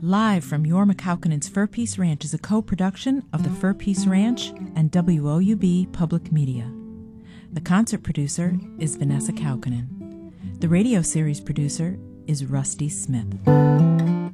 Live from Jorma Kaukonen's Fur Peace Ranch is a co-production of the Fur Peace Ranch and WOUB Public Media. The concert producer is Vanessa Kaukonen. The radio series producer is Rusty Smith.